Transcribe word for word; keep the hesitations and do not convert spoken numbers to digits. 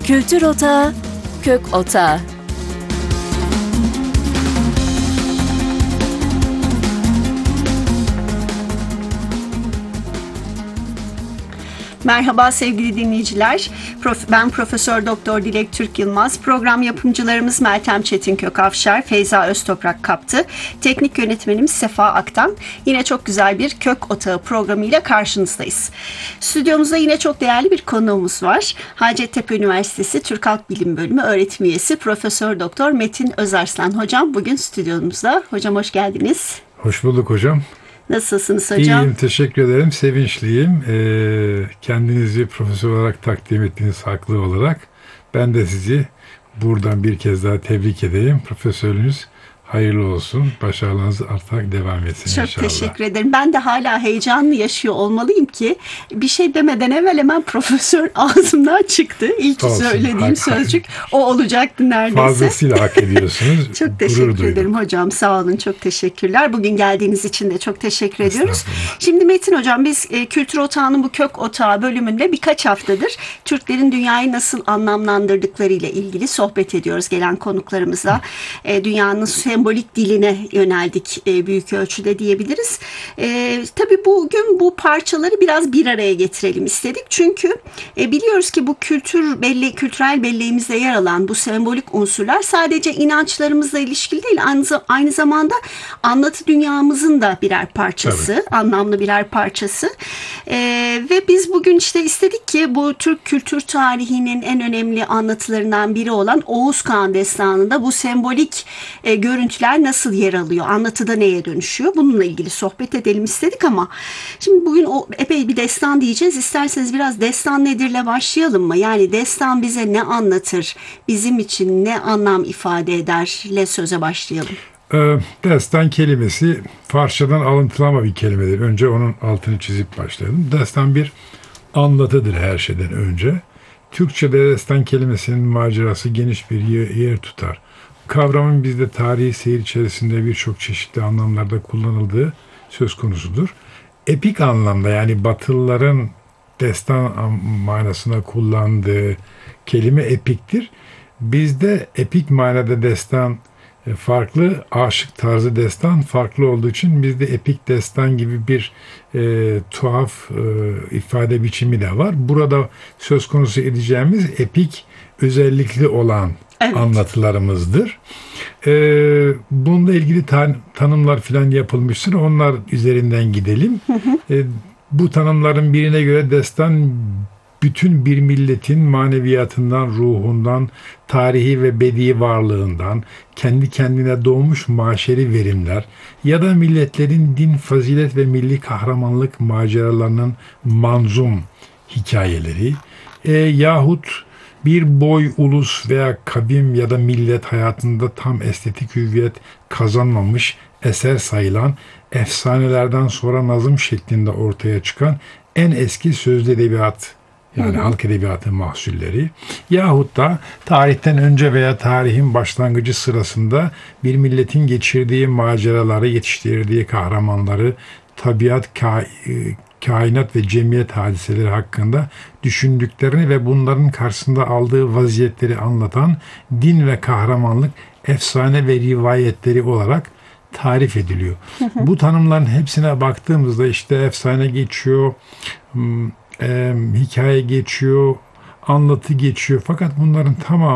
Kültür Otağı, Kök Otağı. Merhaba sevgili dinleyiciler. Ben Profesör Doktor Dilek Türk Yılmaz. Program yapımcılarımız Meltem Çetin Kökavşar, Feyza Öztoprak Kaptı. Teknik yönetmenimiz Sefa Aktan. Yine çok güzel bir Kök Otağı programıyla karşınızdayız. Stüdyomuzda yine çok değerli bir konuğumuz var. Hacettepe Üniversitesi Türk Halk Bilim Bölümü öğretim üyesi Profesör Doktor Metin Özarslan hocam bugün stüdyomuzda. Hocam hoş geldiniz. Hoş bulduk hocam. Nasılsınız hocam? İyiyim, teşekkür ederim. Sevinçliyim. Ee, kendinizi profesör olarak takdim ettiğiniz haklı olarak ben de sizi buradan bir kez daha tebrik edeyim. Profesörünüz hayırlı olsun. Başarılarınız artarak devam etsin Çok inşallah. Çok teşekkür ederim. Ben de hala heyecanlı yaşıyor olmalıyım ki bir şey demeden evvel hemen profesör ağzımdan çıktı. İlk olsun, söylediğim hak, sözcük o olacaktı neredeyse. Fazlasıyla hak ediyorsunuz. Çok teşekkür ederim hocam. Sağ olun. Çok teşekkürler. Bugün geldiğiniz için de çok teşekkür ediyoruz. Şimdi Metin hocam biz e, Kültür Otağı'nın bu Kök Otağı bölümünde birkaç haftadır Türklerin dünyayı nasıl anlamlandırdıkları ile ilgili sohbet ediyoruz gelen konuklarımızla. E, dünyanın sembolik diline yöneldik e, büyük ölçüde diyebiliriz. E, tabii bugün bu parçaları biraz bir araya getirelim istedik. Çünkü e, biliyoruz ki bu kültür belli, kültürel belleğimizde yer alan bu sembolik unsurlar sadece inançlarımızla ilişkili değil, aynı, aynı zamanda anlatı dünyamızın da birer parçası, evet. Anlamlı birer parçası. E, ve biz bugün işte istedik ki bu Türk kültür tarihinin en önemli anlatılarından biri olan Oğuz Kağan Destanı'nda bu sembolik e, görüntüler nasıl yer alıyor? Anlatıda neye dönüşüyor? Bununla ilgili sohbet edelim istedik ama şimdi bugün o epey bir destan diyeceğiz. İsterseniz biraz destan nedirle başlayalım mı? Yani destan bize ne anlatır? Bizim için ne anlam ifade ederle söze başlayalım. Destan kelimesi Farsçadan alıntılama bir kelimedir. Önce onun altını çizip başlayalım. Destan bir anlatıdır her şeyden önce. Türkçe'de destan kelimesinin macerası geniş bir yer, yer tutar. Kavramın bizde tarihi seyir içerisinde birçok çeşitli anlamlarda kullanıldığı söz konusudur. Epik anlamda yani Batılıların destan manasına kullandığı kelime epiktir. Bizde epik manada destan farklı, aşık tarzı destan farklı olduğu için bizde epik destan gibi bir e, tuhaf e, ifade biçimi de var. Burada söz konusu edeceğimiz epik özellikli olan evet. anlatılarımızdır. Ee, bununla ilgili tan- tanımlar falan yapılmıştır. Onlar üzerinden gidelim. Hı hı. Ee, bu tanımların birine göre destan bütün bir milletin maneviyatından, ruhundan, tarihi ve bedi varlığından, kendi kendine doğmuş maşeri verimler ya da milletlerin din, fazilet ve milli kahramanlık maceralarının manzum hikayeleri e, yahut bir boy, ulus veya kavim ya da millet hayatında tam estetik hüviyet kazanmamış eser sayılan efsanelerden sonra nazım şeklinde ortaya çıkan en eski sözlü edebiyat yani hı hı. halk edebiyatı mahsulleri yahut da tarihten önce veya tarihin başlangıcı sırasında bir milletin geçirdiği maceraları, yetiştirdiği kahramanları, tabiat, ka- kainat ve cemiyet hadiseleri hakkında düşündüklerini ve bunların karşısında aldığı vaziyetleri anlatan din ve kahramanlık, efsane ve rivayetleri olarak tarif ediliyor. Hı hı. Bu tanımların hepsine baktığımızda işte efsane geçiyor, e, hikaye geçiyor, anlatı geçiyor. Fakat bunların tamamı